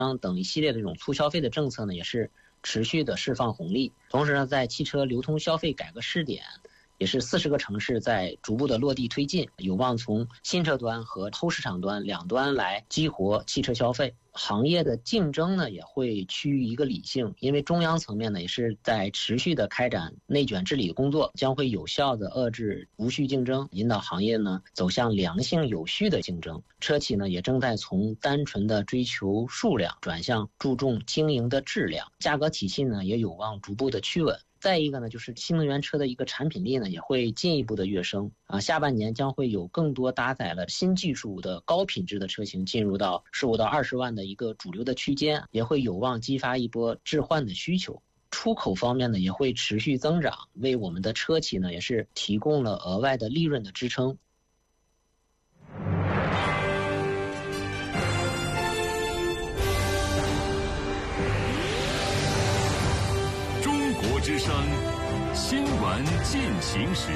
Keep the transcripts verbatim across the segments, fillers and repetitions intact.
等一系列的这种促消费的政策呢，也是持续的释放红利。同时呢，在汽车流通消费改革试点，也是四十个城市在逐步的落地推进，有望从新车端和后市场端两端来激活汽车消费。行业的竞争呢也会趋于一个理性，因为中央层面呢也是在持续的开展内卷治理工作，将会有效的遏制无序竞争，引导行业呢走向良性有序的竞争。车企呢也正在从单纯的追求数量转向注重经营的质量，价格体系呢也有望逐步的趋稳。再一个呢，就是新能源车的一个产品力呢，也会进一步的跃升啊。下半年将会有更多搭载了新技术的高品质的车型进入到十五到二十万的一个主流的区间，也会有望激发一波置换的需求。出口方面呢，也会持续增长，为我们的车企呢，也是提供了额外的利润的支撑。 国之声新闻进行时。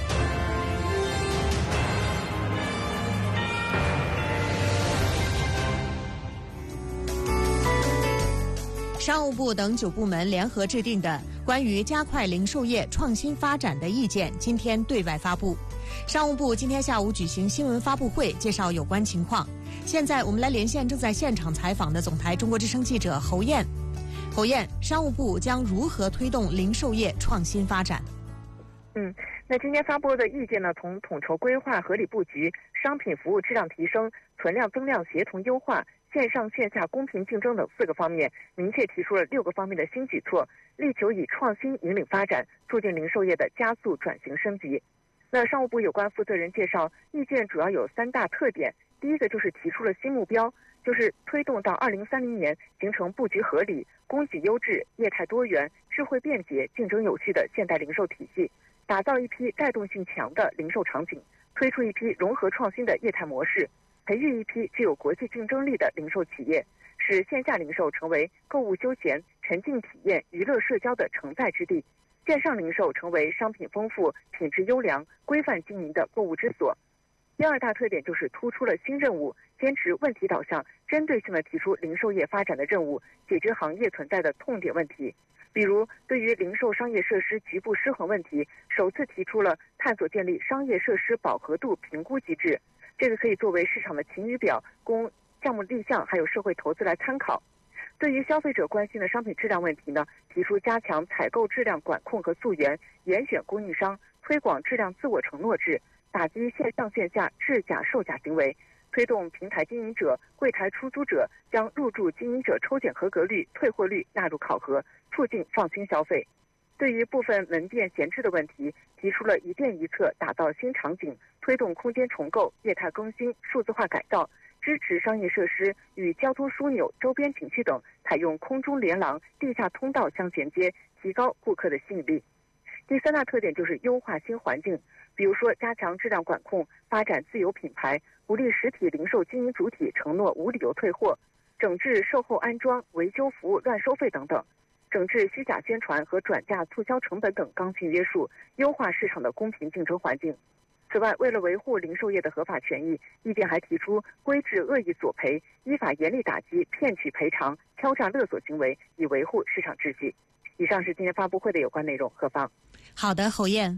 商务部等九部门联合制定的关于加快零售业创新发展的意见今天对外发布。商务部今天下午举行新闻发布会，介绍有关情况。现在我们来连线正在现场采访的总台中国之声记者侯燕。侯燕，商务部将如何推动零售业创新发展？ 嗯，那今天发布的意见呢，从统筹规划、合理布局、商品服务质量提升、存量增量协同优化、线上线下公平竞争等四个方面，明确提出了六个方面的新举措，力求以创新引领发展，促进零售业的加速转型升级。那商务部有关负责人介绍，意见主要有三大特点。第一个就是提出了新目标，就是推动到二零三零年形成布局合理、供给优质、业态多元、智慧便捷、竞争有序的现代零售体系，打造一批带动性强的零售场景，推出一批融合创新的业态模式，培育一批具有国际竞争力的零售企业，使线下零售成为购物休闲、沉浸体验、娱乐社交的承载之地，线上零售成为商品丰富、品质优良、规范经营的购物之所。第二大特点就是突出了新任务，坚持问题导向，针对性地提出零售业发展的任务，解决行业存在的痛点问题。比如，对于零售商业设施局部失衡问题，首次提出了探索建立商业设施饱和度评估机制，这个可以作为市场的晴雨表，供项目立项还有社会投资来参考。对于消费者关心的商品质量问题呢，提出加强采购质量管控和溯源，严选供应商，推广质量自我承诺制，打击线上线下制假售假行为，推动平台经营者、柜台出租者将入驻经营者抽检合格率、退货率纳入考核，促进放心消费。对于部分门店闲置的问题，提出了一店一策，打造新场景，推动空间重构、业态更新、数字化改造，支持商业设施与交通枢纽、周边景区等采用空中连廊、地下通道相衔接，提高顾客的吸引力。第三大特点就是优化新环境，比如说加强质量管控，发展自有品牌，鼓励实体零售经营主体承诺无理由退货，整治售后安装、维修服务乱收费等等，整治虚假宣传和转嫁促销成本等刚性约束，优化市场的公平竞争环境。此外，为了维护零售业的合法权益，意见还提出规制恶意索赔，依法严厉打击骗取赔偿、敲诈勒索行为，以维护市场秩序。以上是今天发布会的有关内容。何方？ 好的，侯燕。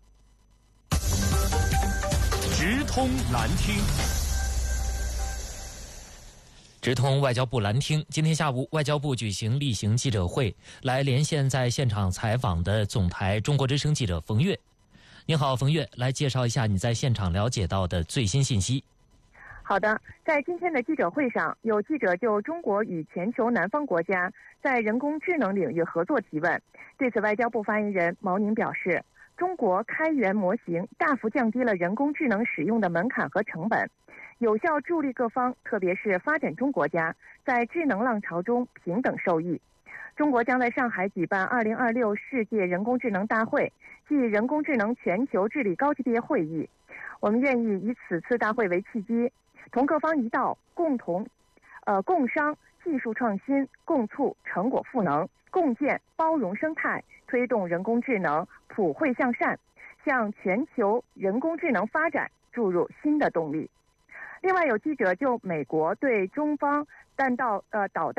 直通蓝厅。 直通外交部蓝厅，今天下午外交部举行例行记者会，来连线在现场采访的总台中国之声记者冯月。你好，冯月，来介绍一下你在现场了解到的最新信息。 好的，在今天的记者会上，有记者就中国与全球南方国家在人工智能领域合作提问。对此，外交部发言人毛宁表示，中国开源模型大幅降低了人工智能使用的门槛和成本，有效助力各方，特别是发展中国家在智能浪潮中平等受益。中国将在上海举办二零二六世界人工智能大会，即人工智能全球治理高级别会议。我们愿意以此次大会为契机，同各方一道，共同，呃，共商技术创新，共促成果赋能，共建包容生态，推动人工智能普惠向善，向全球人工智能发展注入新的动力。 另外有记者就美国对中方弹道呃导弹